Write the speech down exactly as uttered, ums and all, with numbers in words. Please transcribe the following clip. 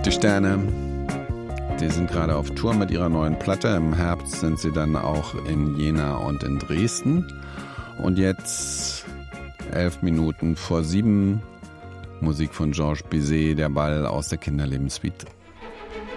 Die Sterne, die sind gerade auf Tour mit ihrer neuen Platte. Im Herbst sind sie dann auch in Jena und in Dresden. Und jetzt elf Minuten vor sieben, Musik von Georges Bizet, der Ball aus der Kinderlebenssuite.